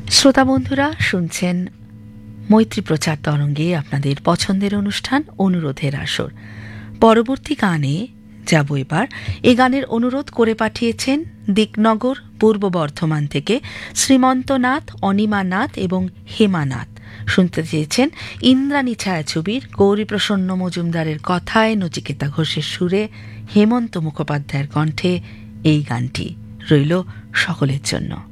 শ্রোতা বন্ধুরা শুনছেন মৈত্রী প্রচার তরঙ্গে আপনাদের পছন্দের অনুষ্ঠান অনুরোধের আসর। পরবর্তী গানে যাব এবার। এ গানের অনুরোধ করে পাঠিয়েছেন দিকনগর পূর্ব বর্ধমান থেকে শ্রীমন্ত নাথ, অনিমা নাথ এবং হেমা নাথ। শুনতে চেয়েছেন ইন্দ্রাণী ছায়াছবির গৌরীপ্রসন্ন মজুমদারের কথায়, নচিকেতা ঘোষের সুরে, হেমন্ত মুখোপাধ্যায়ের কণ্ঠে এই গানটি রইল সকলের জন্য।